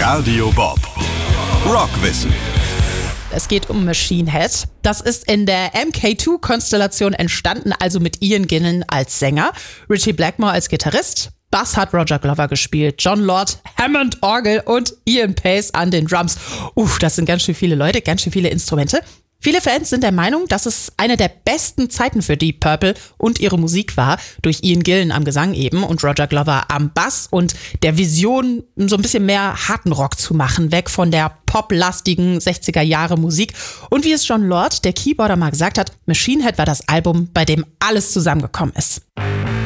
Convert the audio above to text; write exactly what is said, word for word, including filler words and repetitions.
Radio Bob. Rockwissen. Es geht um Machine Head. Das ist in der M K zwei Konstellation entstanden, also mit Ian Gillan als Sänger, Ritchie Blackmore als Gitarrist, Bass hat Roger Glover gespielt, Jon Lord, Hammond Orgel und Ian Paice an den Drums. Uff, das sind ganz schön viele Leute, ganz schön viele Instrumente. Viele Fans sind der Meinung, dass es eine der besten Zeiten für Deep Purple und ihre Musik war, durch Ian Gillan am Gesang eben und Roger Glover am Bass und der Vision, so ein bisschen mehr harten Rock zu machen, weg von der poplastigen sechziger Jahre Musik. Und wie es Jon Lord, der Keyboarder, mal gesagt hat, Machine Head war das Album, bei dem alles zusammengekommen ist.